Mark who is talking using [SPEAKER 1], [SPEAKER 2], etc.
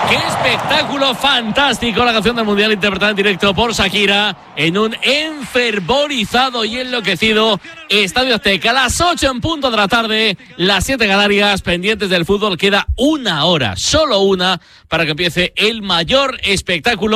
[SPEAKER 1] ¡Qué espectáculo fantástico! La canción del Mundial interpretada en directo por Shakira en un enfervorizado y enloquecido Estadio Azteca. Las 8 en punto de la tarde, las 7 Canarias, pendientes del fútbol. Queda una hora, solo una, para que empiece el mayor espectáculo